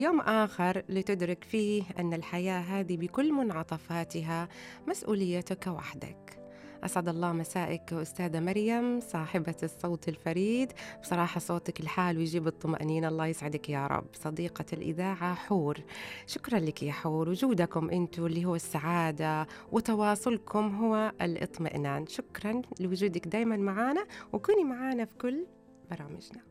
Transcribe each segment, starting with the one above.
يوم آخر لتدرك فيه أن الحياة هذه بكل منعطفاتها مسؤوليتك وحدك. أسعد الله مسائك أستاذة مريم صاحبة الصوت الفريد. بصراحة صوتك الحال ويجيب الطمأنينة، الله يسعدك يا رب. صديقة الإذاعة حور، شكرا لك يا حور. وجودكم أنتوا اللي هو السعادة، وتواصلكم هو الاطمئنان. شكرا لوجودك دايما معنا، وكوني معنا في كل برامجنا.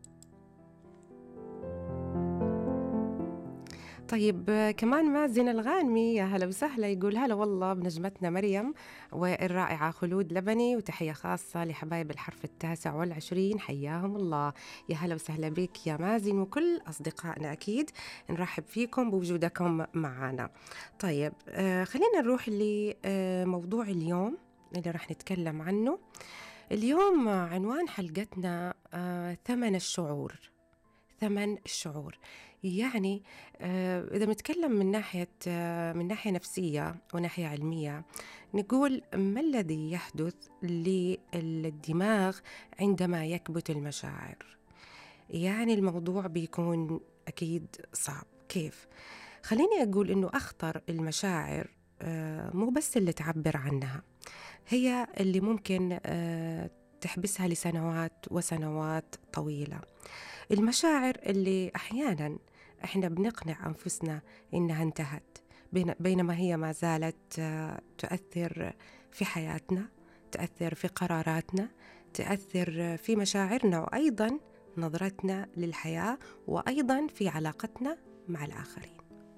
طيب كمان مازن الغانمي، يا هلا وسهلا، يقول هلا والله بنجمتنا مريم والرائعة خلود لبني، وتحية خاصة لحبايب الحرف 29، حياهم الله. يا هلا وسهلا بك يا مازن وكل أصدقائنا، أكيد نرحب فيكم بوجودكم معنا. طيب خلينا نروح لموضوع اليوم اللي راح نتكلم عنه. اليوم عنوان حلقتنا ثمن الشعور. ثمن الشعور يعني إذا بنتكلم من ناحية نفسية وناحية علمية، نقول ما الذي يحدث للدماغ عندما يكبت المشاعر. يعني الموضوع بيكون أكيد صعب. كيف؟ خليني أقول إنه أخطر المشاعر مو بس اللي تعبر عنها، هي اللي ممكن تحبسها لسنوات وسنوات طويلة. المشاعر اللي أحياناً إحنا بنقنع أنفسنا إنها انتهت، بينما هي ما زالت تؤثر في حياتنا، تؤثر في قراراتنا، تؤثر في مشاعرنا، وأيضاً نظرتنا للحياة، وأيضاً في علاقتنا مع الآخرين.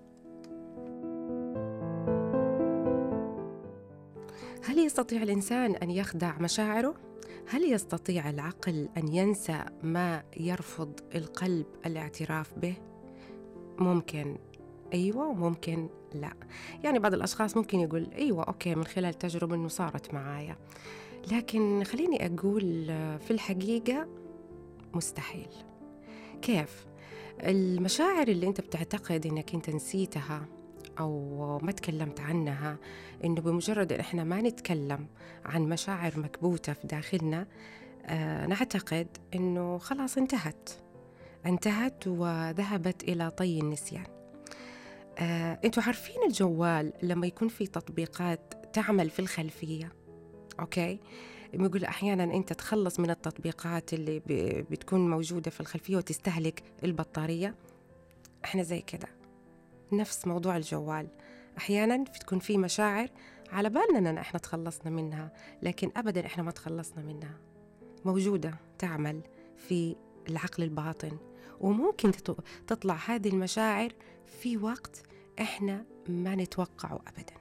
هل يستطيع الإنسان أن يخدع مشاعره؟ هل يستطيع العقل أن ينسى ما يرفض القلب الاعتراف به؟ ممكن أيوة وممكن لا. يعني بعض الأشخاص ممكن يقول أيوة أوكي من خلال تجربة أنه صارت معايا، لكن خليني أقول في الحقيقة مستحيل. كيف؟ المشاعر اللي أنت بتعتقد أنك أنت نسيتها أو ما تكلمت عنها، إنه بمجرد إن إحنا ما نتكلم عن مشاعر مكبوتة في داخلنا نعتقد إنه خلاص انتهت وذهبت إلى طي النسيان. أنتوا عارفين الجوال لما يكون في تطبيقات تعمل في الخلفية، أوكي؟ يقول أحياناً أنت تخلص من التطبيقات اللي بتكون موجودة في الخلفية وتستهلك البطارية. إحنا زي كده، نفس موضوع الجوال. أحياناً بتكون في مشاعر على بالنا أن إحنا تخلصنا منها، لكن أبداً إحنا ما تخلصنا منها، موجودة تعمل في العقل الباطن، وممكن تطلع هذه المشاعر في وقت إحنا ما نتوقعه أبداً.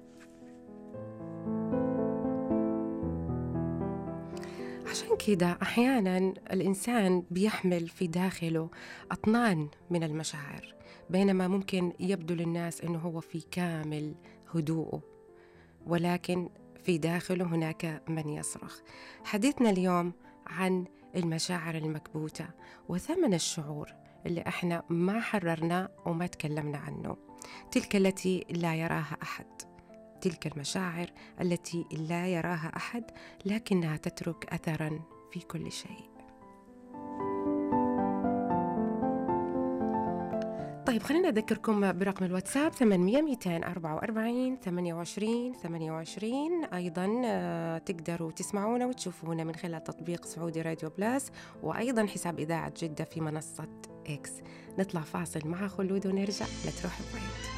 عشان كده أحياناً الإنسان بيحمل في داخله أطنان من المشاعر، بينما ممكن يبدو للناس أنه هو في كامل هدوءه، ولكن في داخله هناك من يصرخ. حديثنا اليوم عن المشاعر المكبوتة وثمن الشعور اللي احنا ما حررنا وما تكلمنا عنه، تلك التي لا يراها أحد، تلك المشاعر التي لا يراها أحد لكنها تترك أثراً في كل شيء. طيب خلينا أذكركم برقم الواتساب 800 244 28 28. أيضا تقدروا تسمعونا وتشوفونا من خلال تطبيق سعودي راديو بلاس، وأيضا حساب إذاعة جدة في منصة إكس. نطلع فاصل مع خلود ونرجع، لا تروحوا بعيد.